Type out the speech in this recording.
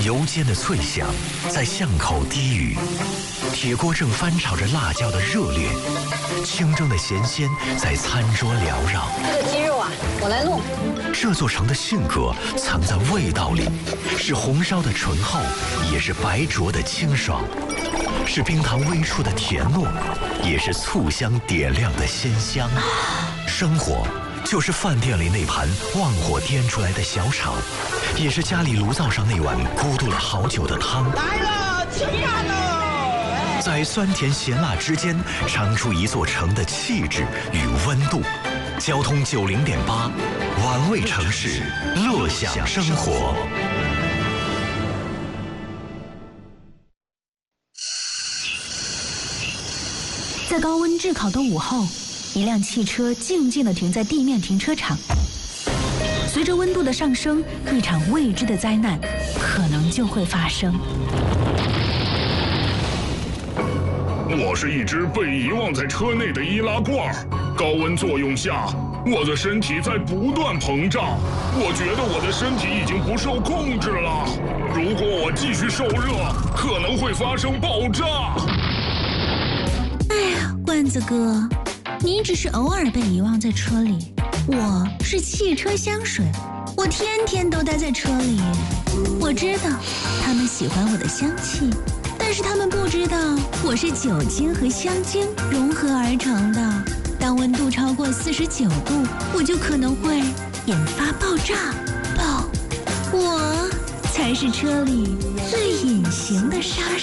油煎的脆响在巷口低语，铁锅正翻炒着辣椒的热烈，清蒸的咸鲜在餐桌缭绕。 这个鸡肉啊，我来弄。 这座城的性格藏在味道里，是红烧的醇厚，也是白灼的清爽，是冰糖微出的甜糯，也是醋香点亮的鲜香。生活就是饭店里那盘旺火颠出来的小炒，也是家里炉灶上那碗咕嘟了好久的汤。 来了，吃饭了！ 在酸甜咸辣之间，尝出一座城的气质与温度。交通90.8，玩味城市，乐享生活。 在高温炙烤的午后，一辆汽车静静地停在地面停车场。随着温度的上升，一场未知的灾难可能就会发生。 我是一只被遗忘在车内的易拉罐，高温作用下，我的身体在不断膨胀。我觉得我的身体已经不受控制了。如果我继续受热，可能会发生爆炸。 哎呀，罐子哥，你只是偶尔被遗忘在车里，我是汽车香水，我天天都待在车里。我知道他们喜欢我的香气，但是他们不知道我是酒精和香精融合而成的。当温度超过49度，我就可能会引发爆炸。我才是车里最隐形的杀手。